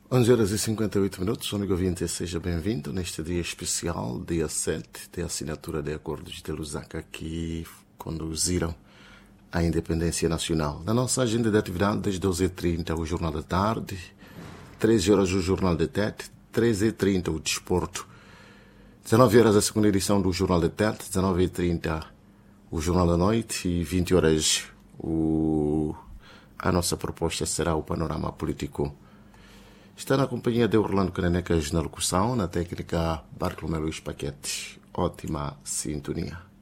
11 horas e 58 minutos, amigo ouvinte, seja bem-vindo neste dia especial, dia 7, de assinatura de acordos de Lusaka que conduziram à independência nacional. Na nossa agenda de atividades, 12h30 o Jornal da Tarde, 13 horas o Jornal de Tete, 13h30 o Desporto, 19 horas a segunda edição do Jornal de Tete, 19h30 o Jornal da Noite e 20 horas a nossa proposta será o Panorama Político. Está na companhia de Orlando Cananecas na locução, na técnica Bartolomé Luís Paquete. Ótima sintonia.